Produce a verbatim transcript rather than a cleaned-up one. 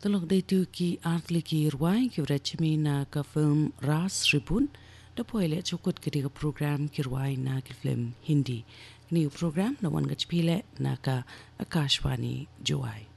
Tolong daitu ki artli ki irwai ki urachmi na ka film Ras Ribun da poile chukut ke diga program ki irwai na ki film Hindi. Ni program na wan gachpile na ka Akashwani Joai.